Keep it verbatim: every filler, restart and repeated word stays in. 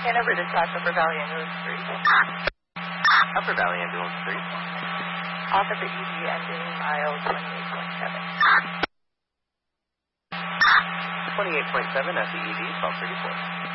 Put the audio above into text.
Hanover Dispatch, Upper Valley Ambulance three. Upper Valley Ambulance three. Officer E D ending mile twenty-eight point seven. twenty-eight point seven at the E D, twelve thirty-four.